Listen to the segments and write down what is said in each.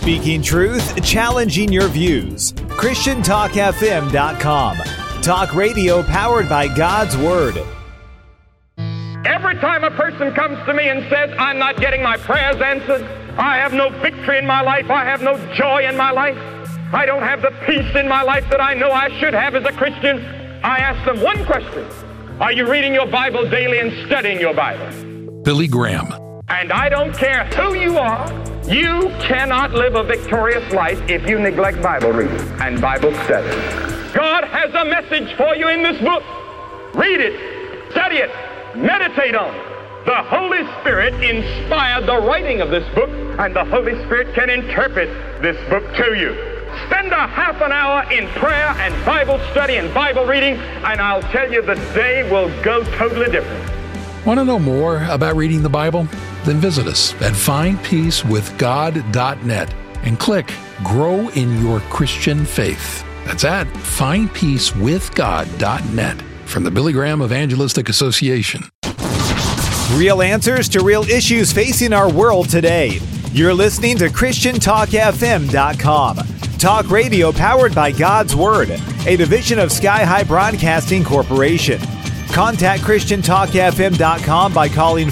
Speaking truth, challenging your views. ChristianTalkFM.com. Talk radio powered by God's Word. Every time a person comes to me and says, I'm not getting my prayers answered, I have no victory in my life, I have no joy in my life, I don't have the peace in my life that I know I should have as a Christian, I ask them one question. Are you reading your Bible daily and studying your Bible? Billy Graham. And I don't care who you are, you cannot live a victorious life if you neglect Bible reading and Bible study. God has a message for you in this book. Read it, study it, meditate on it. The Holy Spirit inspired the writing of this book, and the Holy Spirit can interpret this book to you. Spend a half an hour in prayer and Bible study and Bible reading, and I'll tell you the day will go totally different. Want to know more about reading the Bible? Then visit us at findpeacewithgod.net and click Grow in Your Christian Faith. That's at findpeacewithgod.net from the Billy Graham Evangelistic Association. Real answers to real issues facing our world today. You're listening to ChristianTalkFM.com. Talk radio powered by God's Word, a division of Sky High Broadcasting Corporation. Contact ChristianTalkFM.com by calling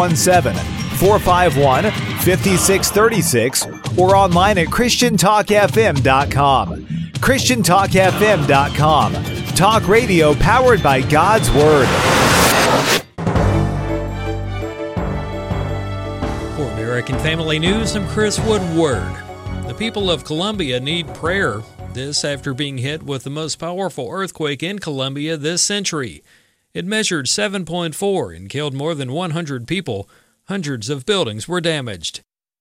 417-451-5636 or online at ChristianTalkFM.com. ChristianTalkFM.com. Talk radio powered by God's Word. For American Family News, I'm Chris Woodward. The people of Colombia need prayer. This after being hit with the most powerful earthquake in Colombia this century. It measured 7.4 and killed more than 100 people. Hundreds of buildings were damaged.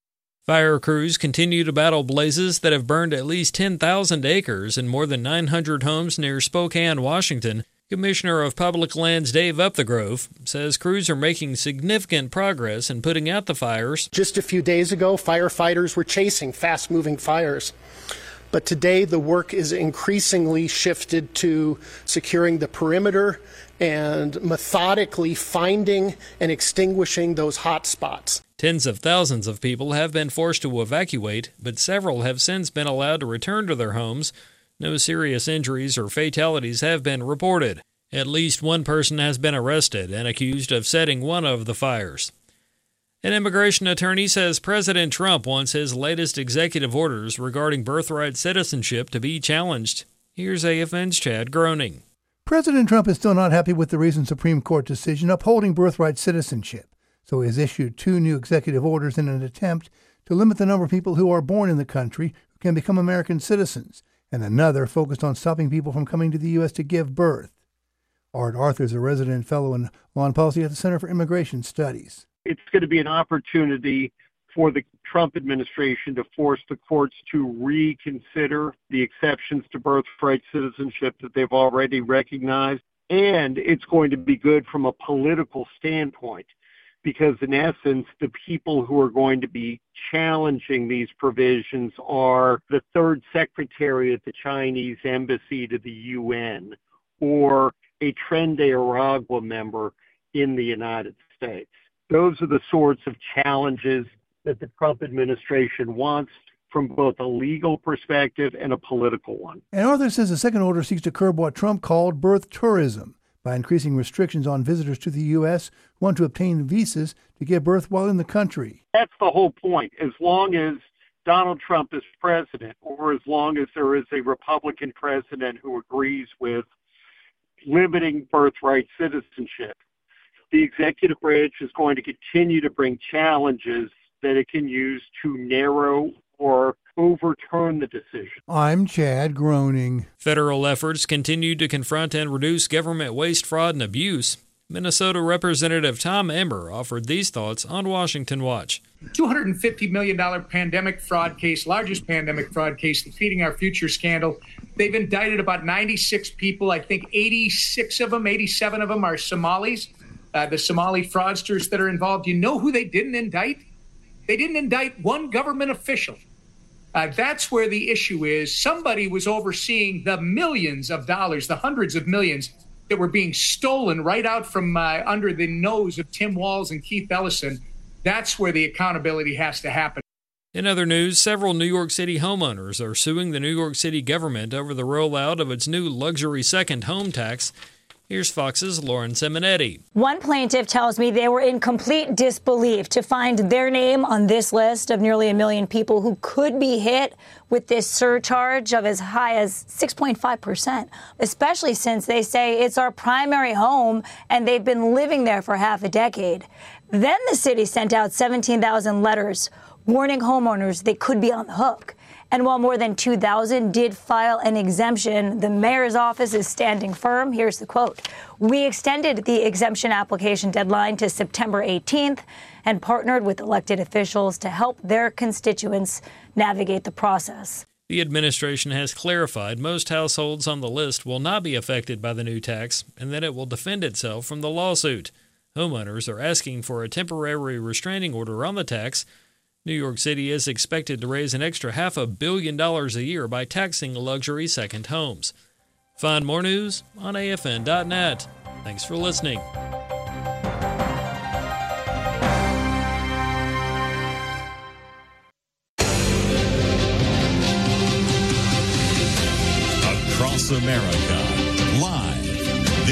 Fire crews continue to battle blazes that have burned at least 10,000 acres and more than 900 homes near Spokane, Washington. Commissioner of Public Lands Dave Upthegrove says crews are making significant progress in putting out the fires. Just a few days ago, firefighters were chasing fast-moving fires. But today, the work is increasingly shifted to securing the perimeter and methodically finding and extinguishing those hot spots. Tens of thousands of people have been forced to evacuate, but several have since been allowed to return to their homes. No serious injuries or fatalities have been reported. At least one person has been arrested and accused of setting one of the fires. An immigration attorney says President Trump wants his latest executive orders regarding birthright citizenship to be challenged. Here's AFN's Chad Groening. President Trump is still not happy with the recent Supreme Court decision upholding birthright citizenship, so he has issued 2 new executive orders in an attempt to limit the number of people who are born in the country who can become American citizens, and another focused on stopping people from coming to the U.S. to give birth. Art Arthur is a resident fellow in law and policy at the Center for Immigration Studies. It's going to be an opportunity for the Trump administration to force the courts to reconsider the exceptions to birthright citizenship that they've already recognized. And it's going to be good from a political standpoint because, in essence, the people who are going to be challenging these provisions are the third secretary at the Chinese embassy to the UN or a Tren de Aragua member in the United States. Those are the sorts of challenges that the Trump administration wants from both a legal perspective and a political one. And Arthur says the second order seeks to curb what Trump called birth tourism by increasing restrictions on visitors to the U.S. who want to obtain visas to give birth while in the country. That's the whole point. As long as Donald Trump is president, or as long as there is a Republican president who agrees with limiting birthright citizenship, the executive branch is going to continue to bring challenges that it can use to narrow or overturn the decision. I'm Chad Groening. Federal efforts continue to confront and reduce government waste, fraud, and abuse. Minnesota Representative Tom Emmer offered these thoughts on Washington Watch. $250 million pandemic fraud case, largest pandemic fraud case, the Feeding Our Future scandal. They've indicted about 96 people. I think 87 of them are Somalis. The Somali fraudsters that are involved. You know who they didn't indict? They didn't indict one government official. That's where the issue is. Somebody was overseeing the millions of dollars, the hundreds of millions that were being stolen right out from under the nose of Tim Walz and Keith Ellison. That's where the accountability has to happen. In other news, several New York City homeowners are suing the New York City government over the rollout of its new luxury second home tax. Here's Fox's Lauren Simonetti. One plaintiff tells me they were in complete disbelief to find their name on this list of nearly 1 million people who could be hit with this surcharge of as high as 6.5%, especially since they say it's our primary home and they've been living there for half a decade. Then the city sent out 17,000 letters warning homeowners they could be on the hook. And while more than 2,000 did file an exemption, the mayor's office is standing firm. Here's the quote. We extended the exemption application deadline to September 18th and partnered with elected officials to help their constituents navigate the process. The administration has clarified most households on the list will not be affected by the new tax and that it will defend itself from the lawsuit. Homeowners are asking for a temporary restraining order on the tax. New York City is expected to raise an extra $500 million a year by taxing luxury second homes. Find more news on AFN.net. Thanks for listening. Across America, live